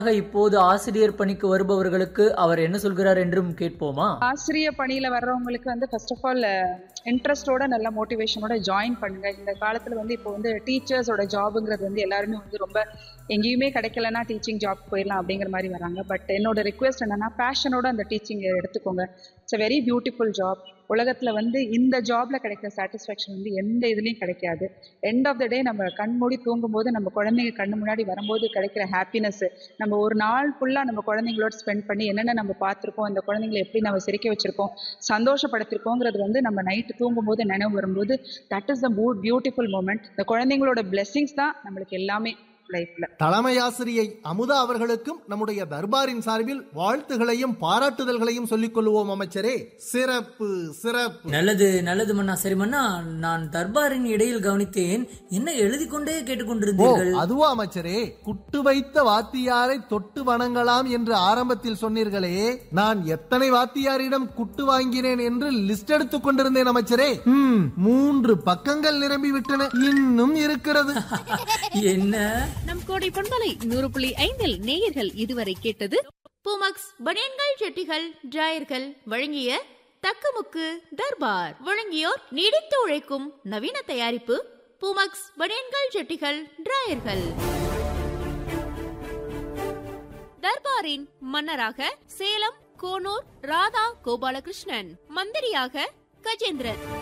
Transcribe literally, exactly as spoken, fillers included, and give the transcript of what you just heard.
இப்போது ஆசிரியர் பணிக்கு வருபவர்களுக்கு அவர் என்ன சொல்கிறார் என்றும் கேட்போமா? ஆசிரியர் பணியில வர்றவங்களுக்கு வந்து ஃபர்ஸ்ட் ஆஃப் ஆல் இன்ட்ரெஸ்டோட நல்ல மோட்டிவேஷனோட ஜாயின் பண்ணுங்க. இந்த காலத்துல வந்து இப்போ வந்து டீச்சர்ஸோட ஜாபுங்கிறது வந்து எல்லாருமே வந்து ரொம்ப எங்கேயுமே கிடைக்கலன்னா டீச்சிங் ஜாப் போயிடலாம் அப்படிங்கிற மாதிரி வராங்க. பட் என்னோட ரிக்வெஸ்ட் என்னன்னா பேஷனோட அந்த டீச்சிங் எடுத்துக்கோங்க. It's a very beautiful job. உலகத்துல வந்து இந்த ஜாப்ல கிடைக்கிற சாட்டிஸ்ஃபேக்ஷன் வந்து எந்த இதுலயும் கிடைக்காது. எண்ட் ஆஃப் த டே நம்ம கண் மூடி தூங்கும் போது நம்ம குழந்தைங்க கண்ணு முன்னாடி வரும்போது கிடைக்கிற ஹாப்பினஸ், நம்ம ஒரு நாள் ஃபுல்லா நம்ம குழந்தைங்களோட ஸ்பெண்ட் பண்ணி என்னென்ன நம்ம பார்த்துருக்கோம், அந்த குழந்தைங்களை எப்படி நம்ம சிரிக்க வச்சிருக்கோம், சந்தோஷப்படுத்திருக்கோங்கிறது வந்து நம்ம நைட்டு தூங்கும் போது நினைவு வரும்போது that is the beautiful moment. இந்த குழந்தைங்களோட பிளெஸிங்ஸ் தான் நம்மளுக்கு எல்லாமே லைஃப்ல. தலைமை ஆசிரியை அமுதா அவர்களுக்கும் நம்முடைய தர்பாரின் சார்பில் வாழ்த்துகளையும் பாராட்டுதல்களையும் சொல்லிக் கொள்வோம் அமைச்சரே. சிறப்பு சிறப்பு. நல்லது நல்லது மன்னா. சரி மன்னா, நான் தர்பாரின் இடையில் கவனித்தேன், என்ன எழுதி கொண்டே கேட்டுக்கொண்டிருந்தீர்கள்? அதுவா அமைச்சரே, குட்டு வைத்த வாத்தியாரை தொட்டு வணங்கலாம் என்று ஆரம்பத்தில் சொன்னீர்களே, நான் எத்தனை வாத்தியாரிடம் குட்டு வாங்கினேன் என்று லிஸ்ட் எடுத்துக் கொண்டிருந்தேன் அமைச்சரே. மூன்று பக்கங்கள் நிரம்பி விட்டன, இன்னும் இருக்கிறது. என்ன? நம் கோடை பண்பலை நூறு புள்ளி ஐந்தில் நேயர்கள் இதுவரை கேட்டது பூமக்ஸ் பனியன்கள் ஜெட்டிகள் டிராயர்கள் வழங்கிய தக்கமுக்கு தர்பார். வழங்கியோர் நீடித்து உழைக்கும் நவீன தயாரிப்பு பூமக்ஸ் பனியன்கள் ஜெட்டிகள் டிராயர்கள். தர்பாரின் மன்னராக சேலம் கோனூர் ராதா கோபாலகிருஷ்ணன், மந்திரியாக கஜேந்திரன்.